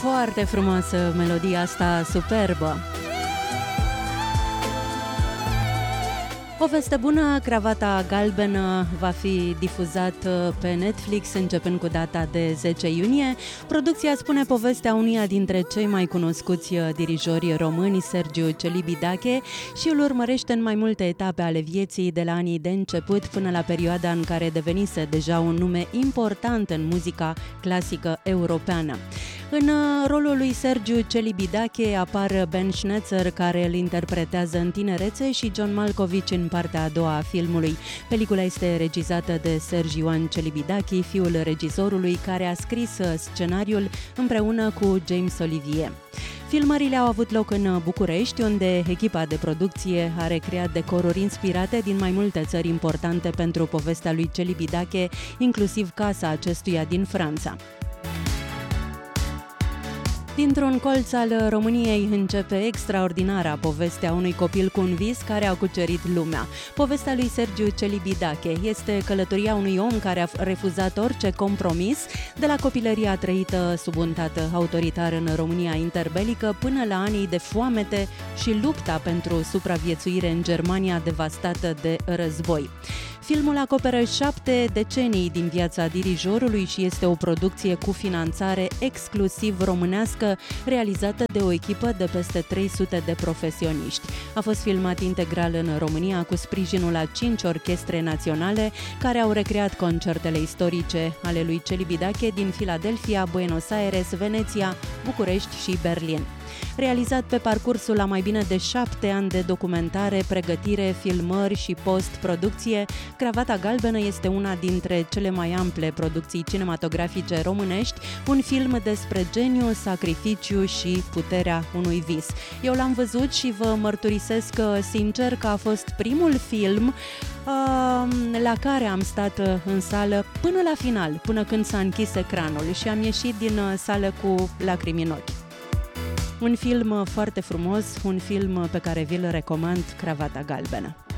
Foarte frumoasă melodia asta, superbă. O veste bună, Cravata Galbenă va fi difuzat pe Netflix începând cu data de 10 iunie. Producția spune povestea unuia dintre cei mai cunoscuți dirijori români, Sergiu Celibidache, și îl urmărește în mai multe etape ale vieții, de la anii de început până la perioada în care devenise deja un nume important în muzica clasică europeană. În rolul lui Sergiu Celibidache apar Ben Schnetzer, care îl interpretează în tinerețe, și John Malkovich în partea a doua a filmului. Pelicula este regizată de Sergiu Ioan Celibidache, fiul regizorului, care a scris scenariul împreună cu James Olivier. Filmările au avut loc în București, unde echipa de producție a recreat decoruri inspirate din mai multe țări importante pentru povestea lui Celibidache, inclusiv casa acestuia din Franța. Dintr-un colț al României începe extraordinara povestea unui copil cu un vis care a cucerit lumea. Povestea lui Sergiu Celibidache este călătoria unui om care a refuzat orice compromis, de la copilăria trăită sub un tată autoritar în România interbelică până la anii de foamete și lupta pentru supraviețuire în Germania devastată de război. Filmul acoperă 7 decenii din viața dirijorului și este o producție cu finanțare exclusiv românească, realizată de o echipă de peste 300 de profesioniști. A fost filmat integral în România cu sprijinul a 5 orchestre naționale care au recreat concertele istorice ale lui Celibidache din Philadelphia, Buenos Aires, Veneția, București și Berlin. Realizat pe parcursul a mai bine de 7 ani de documentare, pregătire, filmări și post-producție, Cravata Galbenă este una dintre cele mai ample producții cinematografice românești, un film despre geniu, sacrificiu și puterea unui vis. Eu l-am văzut și vă mărturisesc sincer că a fost primul film la care am stat în sală până la final, până când s-a închis ecranul și am ieșit din sală cu lacrimi în ochi. Un film foarte frumos, un film pe care vi-l recomand, Cravata Galbenă.